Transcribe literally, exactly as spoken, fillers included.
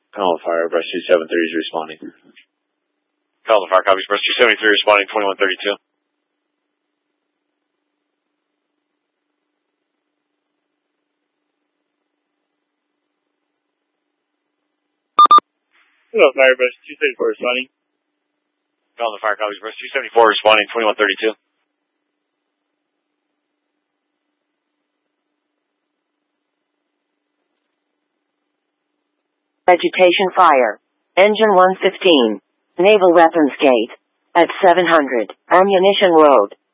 Calling fire, Breast two seventy-three is responding. Calling fire, copies, Breast two seventy-three responding, twenty-one thirty-two. Hello, fire, Breast two seventy-four responding. Calling fire, copies, Breast two seventy-four responding, twenty-one thirty-two. Vegetation fire. Engine one fifteen. Naval Weapons Gate. At seven hundred. Ammunition Road.